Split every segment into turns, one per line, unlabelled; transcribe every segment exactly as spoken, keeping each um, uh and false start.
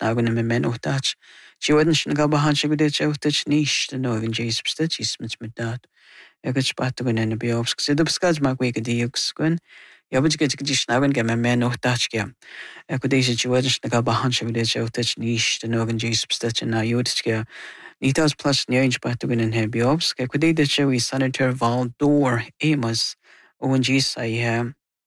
snagan me men ochtach. Chiwadan shnagabahan shigudet chewtach nish the nogan jace stitches mit dat. Agus patagun en biobsk. Sidubskaz magwega diuxgun. Yabaj get snagan get me men ochtach gam. Ekudesha chiwadan shnagabahan shigudet chewtach nish the nogan jace stitch na yudska. Nitas plus nyanj patagun en he biobsk. Ekudei de chewi senator Val Dor Amos. Owen jis I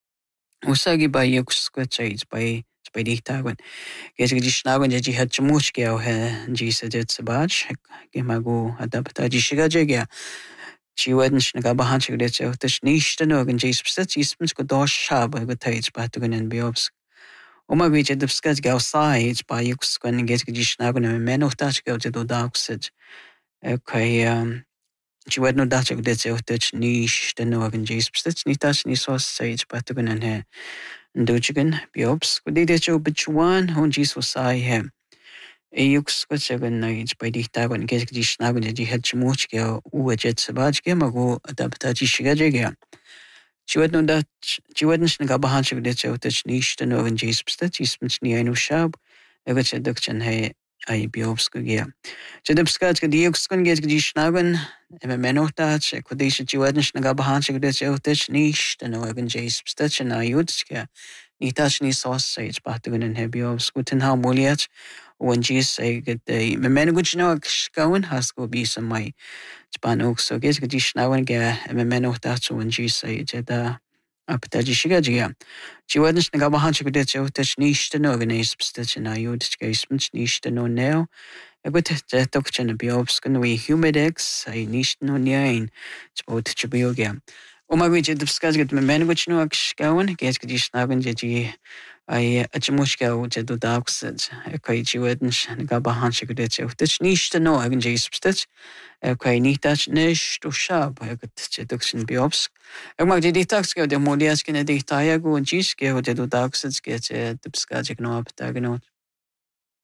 Usagi by Yuxquates by Spiditagan. Gesgi Snagan Jaji had Chamuchkia, Jisa did Sabach, Gimago adaptaji Shigajaga. She wouldn't Snagabahanch of the Shnish the Nogan Jas Stitches could dash shab by the Tates Patagon and Biobs. Omagija the Skaz go sides by Yuxquan and Gesgi Snagan and men of Dutch go to the dark said. Okay, um. She had no Dutch of this of Dutch niche, the Nogan Jas Stitch, ni touch ni sauce sage Patagon and hair. And Duchigan, Biobs, could they did you bitch one, whom Jesus say him. A yux got seven nights by the Tagon Gesgi Snagan that you had Chamuchka, who a jet sabaj gemago, adaptaji shigajaga. She had no Dutch, she wouldn't snagabahanch of this of Dutch niche, the Nogan Jas Stitch, is ni no shab, ever said Duction hay. I biobskugia. So the skats get the yuxkun get the snagan, and a menotach, a quotation to wednish nagabahanch of this outich niche, the Nogan Jas Stitch and I Yudska. Ni touch ni sausage, Patagon and Hebiobs, Guten how Muliach, when Jesus I get the memenuch no going has go be some my spanok, so get the snagan get a menotach when Jesus I jeda. Aptaji shigajiga. She wasn't nagabahanch of this outich niche the Nogan Jas Stitch and I Yudska smith niche the no now. A good jetokchan of biobskan we humidex, I niche no nine, it's about Chibioga. O my widget of skaz get me men which no gowan, gets Gadish Nagan Jeji, I a Chamushka which I do dark said, a quaiji wednish and gabahanch of this outich niche the no Agan Jas Stitch, a quay nitach nish to shab, I got jetoction biobsk. A mag did tax go the moliaskin a de tayago and jiske, or the do dark says get the skazik no up taganot.